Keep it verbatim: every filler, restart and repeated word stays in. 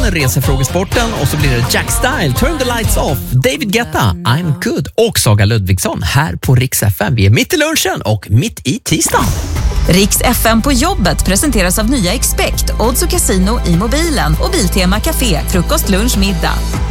resefrågesporten, och så blir det Jack Style, Turn the Lights Off, David Guetta, I'm Good och Saga Ludvigsson här på Rix F M. Vi är mitt i lunchen och mitt i tisdagen. Rix F M på jobbet presenteras av nya Expect, Odds och Casino i mobilen och Biltema Café, frukost, lunch, middag.